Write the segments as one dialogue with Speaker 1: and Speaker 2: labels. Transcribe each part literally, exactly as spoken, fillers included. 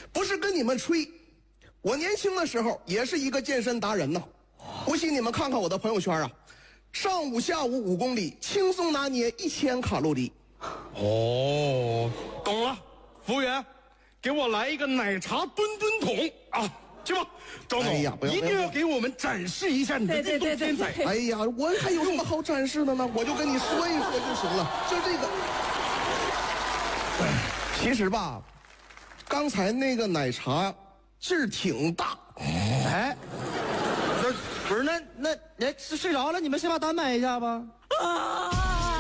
Speaker 1: 不是跟你们吹，我年轻的时候也是一个健身达人呢。不信你们看看我的朋友圈啊，上午下午五公里，轻松拿捏一千卡路里。
Speaker 2: 哦，懂了，服务员，给我来一个奶茶吨吨桶啊！去吧，张总，
Speaker 1: 哎呀不要
Speaker 2: 一定要给我们展示一下你的运动天才。
Speaker 1: 哎呀，我还有什么好展示的呢？我就跟你说一说就行了。就这个，其实吧，刚才那个奶茶劲儿挺大。
Speaker 3: 哎，不是不是，那那哎睡着了，你们先把单买一下吧。啊！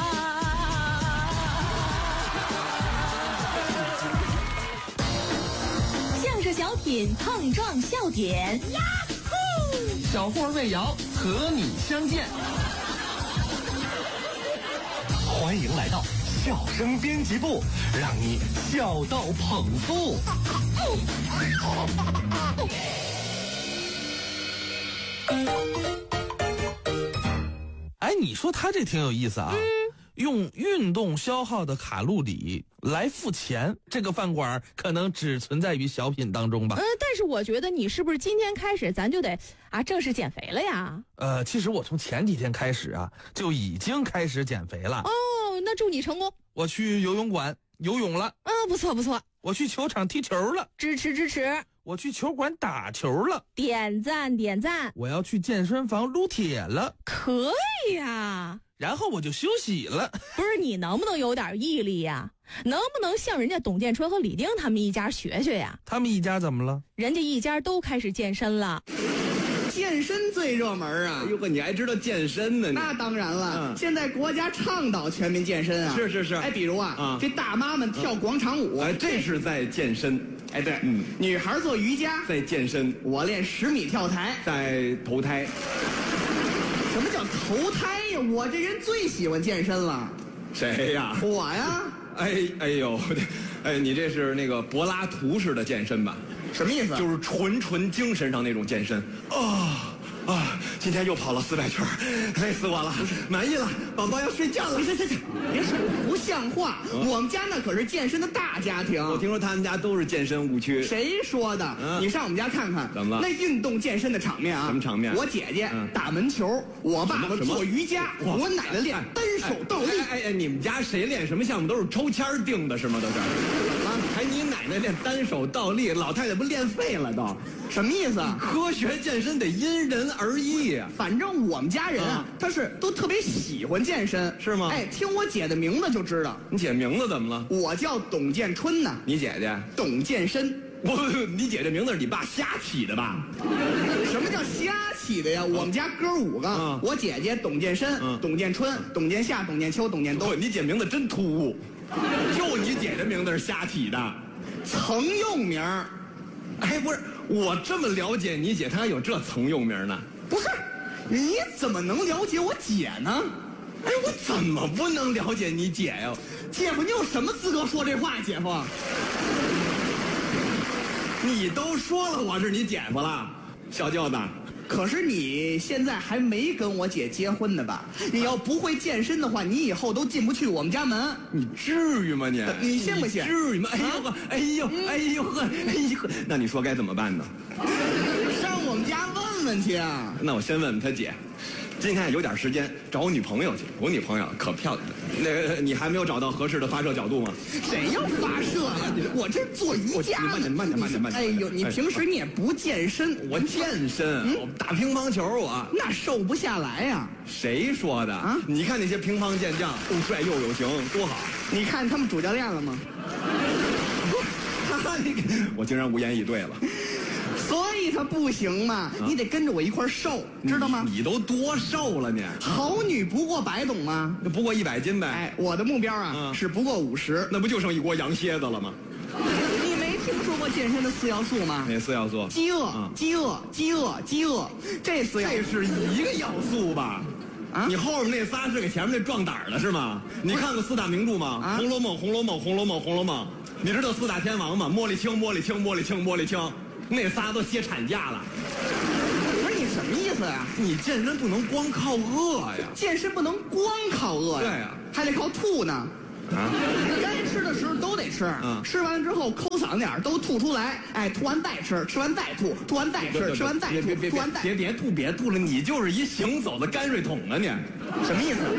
Speaker 4: 相声小品碰撞笑点，呀呼！
Speaker 5: 小霍魏瑶和你相见，欢迎来到笑声编辑部，让你笑到捧腹。
Speaker 6: 哎，你说他这挺有意思啊。嗯，用运动消耗的卡路里来付钱，这个饭馆可能只存在于小品当中吧。
Speaker 7: 嗯，但是我觉得你是不是今天开始咱就得啊正式减肥了呀？
Speaker 6: 呃，其实我从前几天开始啊就已经开始减肥了。
Speaker 7: 哦，那祝你成功。
Speaker 6: 我去游泳馆游泳了。
Speaker 7: 嗯，不错不错。
Speaker 6: 我去球场踢球了。
Speaker 7: 支持支持。
Speaker 6: 我去球馆打球了。
Speaker 7: 点赞点赞。
Speaker 6: 我要去健身房撸铁了。
Speaker 7: 可以呀。
Speaker 6: 然后我就休息了。
Speaker 7: 不是，你能不能有点毅力呀？能不能向人家董建春和李丁他们一家学学呀？
Speaker 6: 他们一家怎么了？
Speaker 7: 人家一家都开始健身了。
Speaker 8: 健身最热门啊！
Speaker 9: 哎呦呵，你还知道健身呢？
Speaker 8: 那当然了，嗯、现在国家倡导全民健身啊。
Speaker 9: 是是是。
Speaker 8: 哎，比如啊，
Speaker 9: 啊
Speaker 8: 这大妈们跳广场舞，
Speaker 9: 哎，这是在健身。
Speaker 8: 哎，对，
Speaker 9: 嗯，
Speaker 8: 女孩做瑜伽，
Speaker 9: 在健身。
Speaker 8: 我练十米跳台，
Speaker 9: 在投胎。
Speaker 8: 什么叫投胎呀？我这人最喜欢健身了。
Speaker 9: 谁呀？
Speaker 8: 我呀。
Speaker 9: 哎哎呦，哎，你这是那个柏拉图式的健身吧？
Speaker 8: 什么意思？
Speaker 9: 就是纯纯精神上那种健身啊。啊！今天又跑了四百圈，累死我了！满意了，宝宝要睡觉了。
Speaker 8: 行行行，别说不像话！嗯、我们家那可是健身的大家庭。
Speaker 9: 我听说他们家都是健身误区。
Speaker 8: 谁说的？嗯、你上我们家看看。
Speaker 9: 怎么了？
Speaker 8: 那运动健身的场面啊！
Speaker 9: 什么场面？
Speaker 8: 我姐姐打门球，我爸爸做瑜伽，我奶奶练单手倒立。
Speaker 9: 哎哎哎！你们家谁练什么项目都是抽签定的是吗？都是。啊！还你奶奶练单手倒立，老太太不练废了都？
Speaker 8: 什么意思啊？
Speaker 9: 科学健身得因人而异啊。
Speaker 8: 反正我们家人啊，他是都特别喜欢健身，
Speaker 9: 是吗？
Speaker 8: 哎，听我姐的名字就知道。
Speaker 9: 你姐名字怎么了？
Speaker 8: 我叫董建春呢。
Speaker 9: 你姐姐？
Speaker 8: 董健身。
Speaker 9: 不，你姐这名字是你爸瞎起的吧？
Speaker 8: 什么叫瞎起的呀？我们家哥五个，
Speaker 9: 嗯、
Speaker 8: 我姐姐董健身、嗯、董建春、董建夏、董建秋、董建东。
Speaker 9: 你姐名字真突兀，就你姐这名字是瞎起的，
Speaker 8: 曾用名。
Speaker 9: 哎，不是，我这么了解你姐，她还有这曾用名呢？
Speaker 8: 不是，你怎么能了解我姐呢？
Speaker 9: 哎，我怎么不能了解你姐呀？
Speaker 8: 姐夫，你有什么资格说这话？姐夫，
Speaker 9: 你都说了我是你姐夫了，小舅子。
Speaker 8: 可是你现在还没跟我姐结婚呢吧？你要不会健身的话，你以后都进不去我们家门。
Speaker 9: 你至于吗你？
Speaker 8: 你信不信？
Speaker 9: 至于吗？哎呦呵，哎呦，哎呦呵，哎呦呵，那你说该怎么办呢？
Speaker 8: 上我们家问问去啊。
Speaker 9: 那我先问问他姐。今天有点时间找我女朋友去，我女朋友可漂亮。那个你还没有找到合适的发射角度吗？
Speaker 8: 谁要发射呀？我这做瑜伽。
Speaker 9: 慢点，慢点，慢点，慢点。
Speaker 8: 哎呦，你平时你也不健身。
Speaker 9: 我健身，我打乒乓球我。
Speaker 8: 那瘦不下来呀。
Speaker 9: 谁说的啊？你看那些乒乓健将，又帅又有型，多好。
Speaker 8: 你看他们主教练了吗？
Speaker 9: 我竟然无言以对了。
Speaker 8: 所以他不行嘛，啊、你得跟着我一块瘦，知道吗？
Speaker 9: 你, 你都多瘦了你？
Speaker 8: 好女不过百，懂吗？
Speaker 9: 那不过一百斤呗。
Speaker 8: 哎，我的目标啊、嗯、是不过五十，
Speaker 9: 那不就剩一锅羊蝎子了吗？
Speaker 8: 你没听说过健身的四要素吗？
Speaker 9: 哪四要素？
Speaker 8: 饥饿、嗯、饥饿、饥饿、饥饿，这四要素
Speaker 9: 这是一个要素吧？啊，你后面那仨是给前面那壮胆的是吗？你看过四大名著吗？啊《红楼梦》《红楼梦》《红楼梦》《红楼梦》，你知道四大天王吗？茉莉青、茉莉青、茉莉青、茉莉青。那仨都歇产假了，
Speaker 8: 不是你什么意思呀？
Speaker 9: 你健身不能光靠饿呀，
Speaker 8: 健身不能光靠饿呀，
Speaker 9: 对呀，
Speaker 8: 还得靠吐呢。 啊，该吃的时候都得吃，
Speaker 9: 嗯
Speaker 8: 吃完了之后抠嗓子眼儿都吐出来，哎，吐完再吃，吃完再吐，吐完再吃，吃完再吐，
Speaker 9: 别别
Speaker 8: 吐完再
Speaker 9: 别别吐别吐了，你就是一行走的泔水桶啊你！
Speaker 8: 什么意思？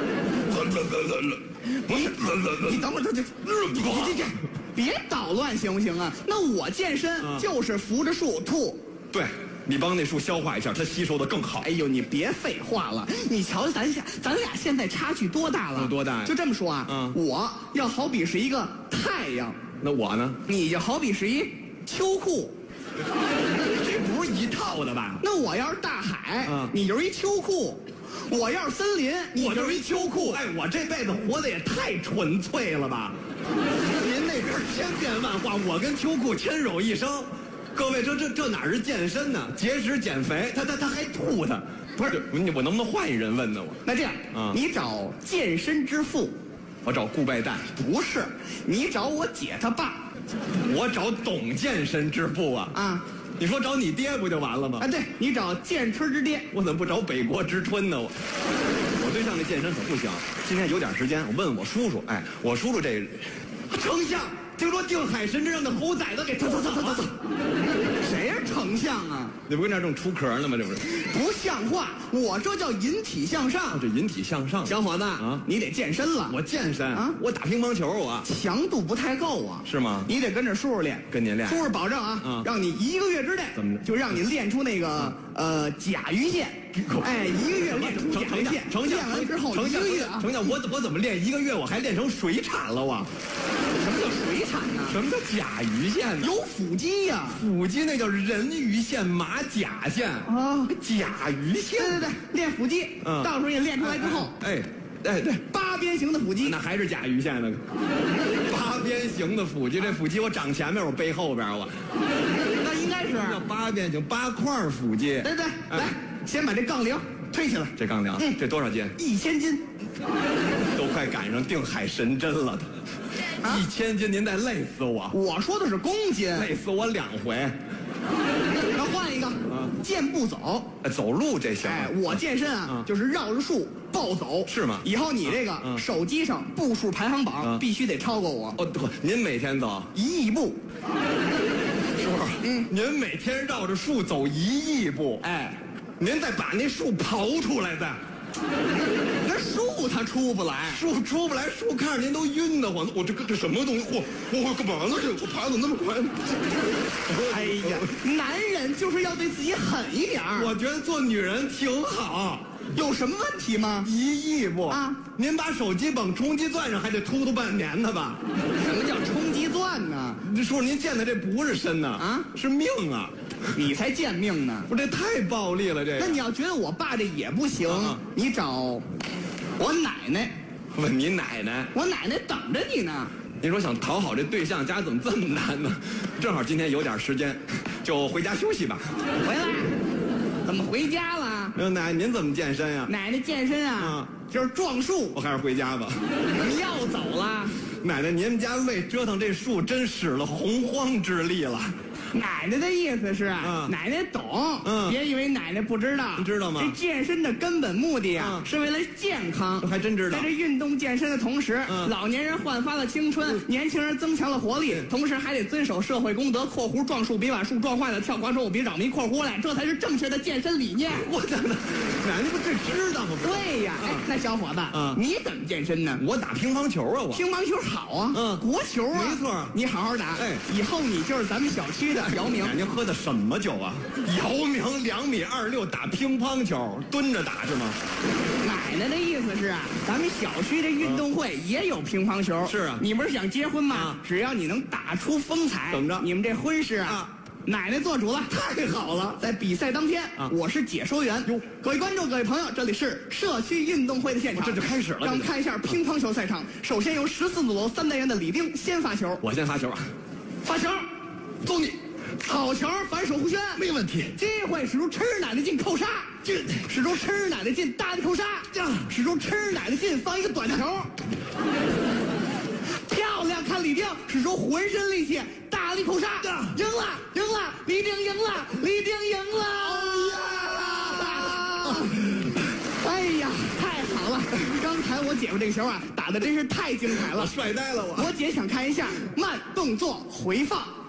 Speaker 8: 你你等会儿，这这这这别捣乱行不行啊？那我健身
Speaker 9: 嗯
Speaker 8: 就是扶着树吐。
Speaker 9: 对，你帮那树消化一下，它吸收的更好。
Speaker 8: 哎呦，你别废话了！你瞧瞧咱俩，咱俩现在差距多大了？
Speaker 9: 有多大呀
Speaker 8: 就这么说啊，
Speaker 9: 嗯
Speaker 8: 我要好比是一个太阳，
Speaker 9: 那我呢？
Speaker 8: 你就好比是一秋裤。
Speaker 9: 这不是一套的吧？
Speaker 8: 那我要是大海，
Speaker 9: 嗯
Speaker 8: 你就是一秋裤；我要是森林，你
Speaker 9: 我就是一秋裤。哎，我这辈子活得也太纯粹了吧！您那边千变万化，我跟秋裤牵手一生。各位，这这这哪是健身呢？节食减肥，他他他还吐他，不是你我能不能换一人问呢？我
Speaker 8: 那这样，
Speaker 9: 嗯
Speaker 8: 你找健身之父，
Speaker 9: 我找顾拜旦，
Speaker 8: 不是，你找我姐她爸
Speaker 9: 我找懂健身之父啊！
Speaker 8: 啊。
Speaker 9: 你说找你爹不就完了吗？
Speaker 8: 啊，对，你找健春之爹。
Speaker 9: 我怎么不找北国之春呢？我我对象这健身可不行，今天有点时间，我问问我叔叔。哎，我叔叔这丞相，听说定海神针让那猴崽子给走走走走走走，
Speaker 8: 谁是丞相啊？
Speaker 9: 你不跟这儿正出壳呢吗？这不是？
Speaker 8: 不像话！我这叫引体向上。
Speaker 9: 这引体向上。
Speaker 8: 小伙子
Speaker 9: 啊
Speaker 8: 你得健身了。
Speaker 9: 我健身
Speaker 8: 啊
Speaker 9: 我打乒乓球我
Speaker 8: 强度不太够啊。
Speaker 9: 是吗？
Speaker 8: 你得跟着叔叔练，
Speaker 9: 跟您练
Speaker 8: 叔叔保证啊，
Speaker 9: 嗯
Speaker 8: 让你一个月之内
Speaker 9: 怎么着
Speaker 8: 就让你练出那个呃甲鱼线。哎，一个月练出甲鱼线，
Speaker 9: 丞相
Speaker 8: 练完之后
Speaker 9: 丞相
Speaker 8: 一个月啊。
Speaker 9: 丞相，我我怎么练一个月我还练成水产了我？
Speaker 8: 什么叫水产呢？
Speaker 9: 什么叫甲鱼线呢？
Speaker 8: 有腹肌呀。
Speaker 9: 腹肌那叫人鱼线、马甲线
Speaker 8: 啊
Speaker 9: 甲鱼线。
Speaker 8: 对对对，练腹肌，
Speaker 9: 嗯
Speaker 8: 到时候你练出来之后，
Speaker 9: 哎哎对，
Speaker 8: 八边形的腹肌
Speaker 9: 那还是甲鱼线呢。八边形的腹肌，这腹肌我长前面，我背后边我。
Speaker 8: 那应该是。
Speaker 9: 叫八边形，八块腹肌。
Speaker 8: 对对，
Speaker 9: 哎
Speaker 8: 来，先把这杠铃推起来，
Speaker 9: 这杠铃，
Speaker 8: 嗯
Speaker 9: 这多少斤？
Speaker 8: 一千斤。
Speaker 9: 都快赶上定海神针了都。
Speaker 8: 啊
Speaker 9: 一千斤，您再累死我，
Speaker 8: 我说的是公斤。
Speaker 9: 累死我两回。
Speaker 8: 那换一个，健步走。
Speaker 9: 哎走路这行。
Speaker 8: 哎，我健身啊，
Speaker 9: 嗯
Speaker 8: 就是绕着树暴走。
Speaker 9: 是吗
Speaker 8: 以后你这个
Speaker 9: 嗯
Speaker 8: 手机上步数排行榜
Speaker 9: 嗯
Speaker 8: 必须得超过我
Speaker 9: 哦，对，您每天走，
Speaker 8: 一亿步。
Speaker 9: 是不是？
Speaker 8: 嗯
Speaker 9: 您每天绕着树走一亿步，
Speaker 8: 哎，
Speaker 9: 您再把那树刨出来再。
Speaker 8: 那树它出不来。
Speaker 9: 树出不来，树看着您都晕得慌。我这个这什么东西？嚯，我干嘛呢？这我爬怎么那么快？
Speaker 8: 哎呀，男人就是要对自己狠一点儿。
Speaker 9: 我觉得做女人挺好。
Speaker 8: 有什么问题吗？
Speaker 9: 一亿步
Speaker 8: 啊！
Speaker 9: 您把手机绑充气钻上，还得突突半年呢吧？
Speaker 8: 什么叫冲击钻呢？
Speaker 9: 这叔叔，您见的这不是身呐，
Speaker 8: 啊
Speaker 9: 是命啊！
Speaker 8: 你才贱命呢。
Speaker 9: 不，这太暴力了，这个。
Speaker 8: 那你要觉得我爸这也不行，
Speaker 9: 啊
Speaker 8: 你找我奶奶，
Speaker 9: 问你奶奶，
Speaker 8: 我奶奶等着你呢。
Speaker 9: 您说想讨好这对象，家怎么这么难呢？正好今天有点时间，就回家休息吧。
Speaker 8: 回来，怎么回家了？
Speaker 9: 那奶奶您怎么健身呀？
Speaker 8: 奶奶健身啊，
Speaker 9: 啊
Speaker 8: 就是撞树。
Speaker 9: 我还是回家吧。
Speaker 8: 你要走了？
Speaker 9: 奶奶，您们家为折腾这树真使了洪荒之力了。
Speaker 8: 奶奶的意思是，
Speaker 9: 嗯
Speaker 8: 奶奶懂，
Speaker 9: 嗯
Speaker 8: 别以为奶奶不知道。
Speaker 9: 你知道吗
Speaker 8: 这健身的根本目的啊，
Speaker 9: 嗯
Speaker 8: 是为了健康。
Speaker 9: 还真知道
Speaker 8: 在这运动健身的同时，
Speaker 9: 嗯
Speaker 8: 老年人焕发了青春，年轻人增强了活力，同时还得遵守社会公德（括弧撞树别把树撞坏了，跳广场舞别扰民）（括弧来），这才是正确的健身理念。
Speaker 9: 我的奶奶不这知道吗？不是
Speaker 8: 对呀，哎，那小伙子，
Speaker 9: 嗯
Speaker 8: 你怎么健身呢？
Speaker 9: 我打乒乓球啊，我。
Speaker 8: 乒乓球好啊，
Speaker 9: 嗯
Speaker 8: 国球啊，
Speaker 9: 没错
Speaker 8: 你好好打，
Speaker 9: 哎
Speaker 8: 以后你就是咱们小区的姚明。
Speaker 9: 奶奶喝的什么酒啊？姚明两米二六打乒乓球，蹲着打是吗？
Speaker 8: 奶奶的意思是啊，咱们小区这运动会也有乒乓球。
Speaker 9: 是啊
Speaker 8: 你不是想结婚吗？
Speaker 9: 啊
Speaker 8: 只要你能打出风采，
Speaker 9: 怎么着
Speaker 8: 你们这婚事啊，
Speaker 9: 啊
Speaker 8: 奶奶做主了。
Speaker 9: 太好了！
Speaker 8: 在比赛当天，
Speaker 9: 啊
Speaker 8: 我是解说员。各位观众、各位朋友，这里是社区运动会的现场，
Speaker 9: 这就开始了
Speaker 8: 让我们
Speaker 9: 这就
Speaker 8: 看一下乒乓球赛场。首先由十四组三单元的李丁先发球，
Speaker 9: 我先发球啊，
Speaker 8: 发球，
Speaker 9: 揍你！
Speaker 8: 好球，反手弧旋，
Speaker 9: 没问题。
Speaker 8: 机会使出吃奶奶劲扣杀，
Speaker 9: 这
Speaker 8: 使出吃奶奶劲大力扣杀，使出吃奶奶劲放一个短球，漂亮！看李丁使出浑身力气大力扣杀，赢了，赢了，李丁赢了，李丁赢了！哎呀，太好了！刚才我姐夫这个球啊，打的真是太精彩了，
Speaker 9: 帅呆了我。
Speaker 8: 我姐想看一下慢动作回放。